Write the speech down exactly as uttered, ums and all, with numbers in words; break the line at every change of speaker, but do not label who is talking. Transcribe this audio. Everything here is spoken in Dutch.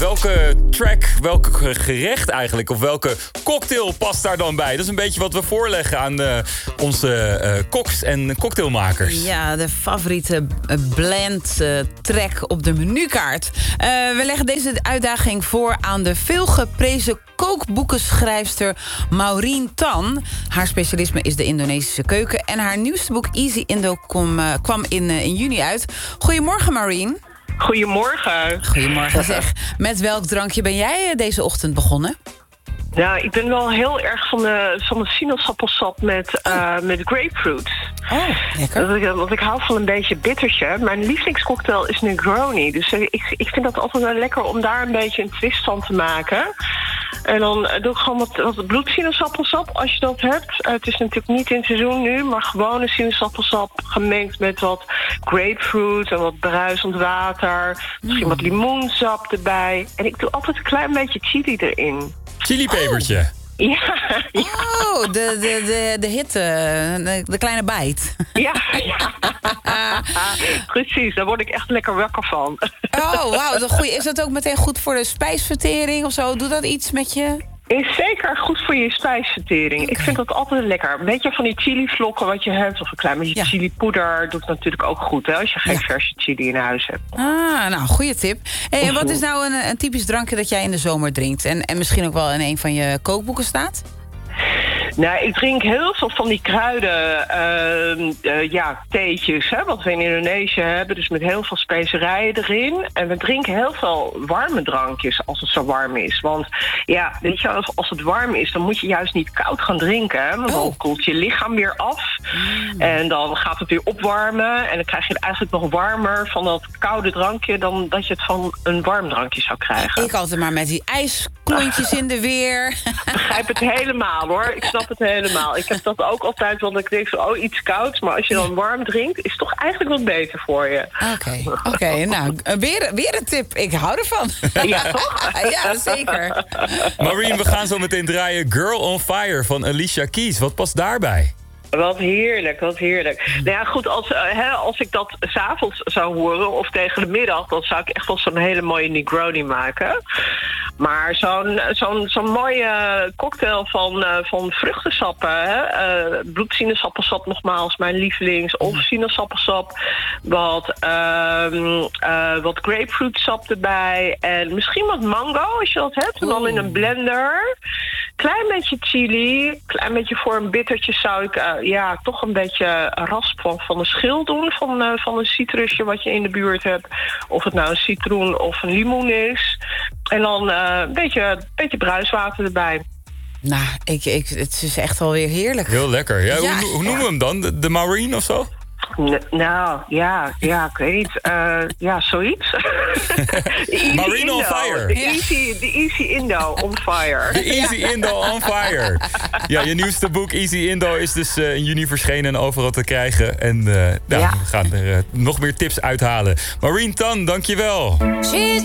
welke track, welk gerecht eigenlijk... of welke cocktail past daar dan bij? Dat is een beetje wat we voorleggen aan uh, onze uh, koks en cocktailmakers.
Ja, de favoriete blend uh, track op de menukaart. Uh, we leggen deze uitdaging voor aan de veelgeprezen kookboekenschrijfster Maureen Tan. Haar specialisme is de Indonesische keuken. En haar nieuwste boek Easy Indo kom, uh, kwam in, uh, in juni uit. Goedemorgen, Maureen.
Goedemorgen.
Goedemorgen, zeg. Met welk drankje ben jij uh, deze ochtend begonnen?
Ja, ik ben wel heel erg van de, van de sinaasappelsap met, uh, met grapefruit.
Oh, lekker.
Want ik, want ik hou van een beetje bittertje. Mijn lievelingscocktail is Negroni. Dus ik, ik vind dat altijd wel lekker om daar een beetje een twist van te maken. En dan doe ik gewoon wat, wat bloedsinaasappelsap, als je dat hebt. Uh, het is natuurlijk niet in het seizoen nu, maar gewone sinaasappelsap gemengd met wat grapefruit en wat bruisend water. Misschien wat limoensap erbij. En ik doe altijd een klein beetje chili erin.
Chilipepertje.
Oh. Ja, ja.
Oh, de, de, de, de hitte, de, de kleine bijt.
Ja, ja. Precies, daar word ik echt lekker wakker van.
Oh, wauw, dat goeie. Is dat ook meteen goed voor de spijsvertering of zo? Doet dat iets met je?
Is zeker goed voor je spijsvertering. Okay. Ik vind dat altijd lekker. Een beetje van die chilivlokken wat je hebt, of een klein beetje ja. chilipoeder, doet natuurlijk ook goed, hè, als je geen ja. verse chili in huis hebt.
Ah, nou, goede tip. Hey, en wat is nou een, een typisch drankje dat jij in de zomer drinkt? En, en misschien ook wel in een van je kookboeken staat?
Nou, ik drink heel veel van die kruiden, uh, uh, ja, theetjes, hè, wat we in Indonesië hebben. Dus met heel veel specerijen erin. En we drinken heel veel warme drankjes als het zo warm is. Want ja, weet je, als, als het warm is, dan moet je juist niet koud gaan drinken. Hè, want dan oh. koelt je lichaam weer af. Mm. En dan gaat het weer opwarmen. En dan krijg je het eigenlijk nog warmer van dat koude drankje dan dat je het van een warm drankje zou krijgen.
Ik altijd maar met die ijsklontjes in de weer.
Ik begrijp het helemaal, hoor. Ik snap het helemaal. Ik heb dat ook altijd, want ik denk zo, oh, iets kouds. Maar als je dan warm drinkt, is het toch eigenlijk wat beter voor je.
Oké, oké. Okay, nou, weer, weer een tip. Ik hou ervan.
Ja, toch?
Ja, zeker.
Maureen, we gaan zo meteen draaien Girl on Fire van Alicia Keys. Wat past daarbij?
Wat heerlijk, wat heerlijk. Nou ja, goed, als, uh, hè, als ik dat 's avonds zou horen of tegen de middag, dan zou ik echt wel zo'n hele mooie Negroni maken. Maar zo'n zo'n zo'n mooie cocktail van, uh, van vruchtensappen, hè? Uh, bloedsinaasappelsap nogmaals, mijn lievelings, of sinaasappelsap, wat, uh, uh, wat grapefruitsap erbij en misschien wat mango, als je dat hebt. En dan in een blender. Klein beetje chili, klein beetje voor een bittertje zou ik uh, ja, toch een beetje rasp van, van de schil doen. Van, uh, van een citrusje wat je in de buurt hebt. Of het nou een citroen of een limoen is. En dan uh, een beetje, beetje bruiswater erbij.
Nou, ik, ik, het is echt wel weer heerlijk.
Heel lekker. Ja, ja. Hoe, hoe noemen we hem dan? De, de Maureen of zo?
N- nou, ja, ja, ik weet niet. Uh, ja, zoiets.
Maureen on Fire.
De easy, de easy Indo on Fire.
De Easy ja. Indo on Fire. Ja, je nieuwste boek Easy Indo is dus uh, in juni verschenen en overal te krijgen. En uh, nou, ja. we gaan er uh, nog meer tips uithalen. Maureen Tan, dankjewel.